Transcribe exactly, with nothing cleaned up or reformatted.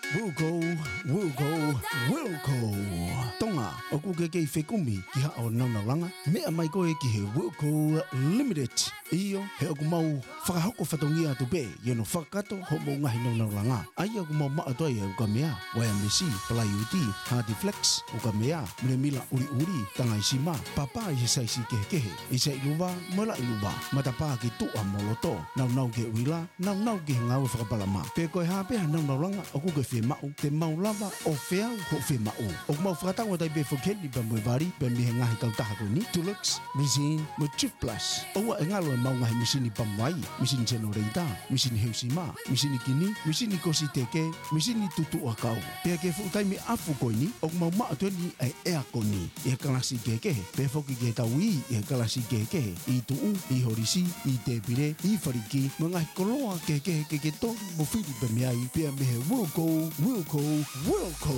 Wilco, Wilco, Wilco. Tonga, o ku ke ke whekumi ki ha o naunalanga. Mea mai koe ki he Wilco Limited. Iyo, he o ku mau whakahoko whatongia atu be, i no whakato ho mo ngahi naunalanga. Ai o ku mau maa toi e uka mea, waya mesi, palai uti, Hardy Flex, uka mea, mire mila uri uri, tanga isima, papa i he saisi kehe kehe, i sa iluwa, mola iluwa, matapa ki tua moloto, nau nau ke uila, nau nau ke ngau whakapalama. Pe koe hapea naunalanga, o ku ke whe mau, te mau lava o wheau ho whe mau. O ku mau whakatawa tai be whakeli pa mwe vari, pe mihe ngahi kautaha koe ni, Dulux, Resine, mo Chief Plus. Oua e ngalo e mau ngahi misini pamwai, misini Generator, misini Heusima, misini Kini, misini Kosi Teke, misini Tutu Akau. Pe ke whutai me afu koe ni, o ku mau maa tueni ai ea koe ni, i he kalasi kekehe, pe whoki ke tau i, i he kalasi kekehe, i tuu, i horisi, i te pire, i whariki, mo ngahi koloa kekehe keke tori mo whiri pe meai, pe mehe Wilco, Wilco, Wilco.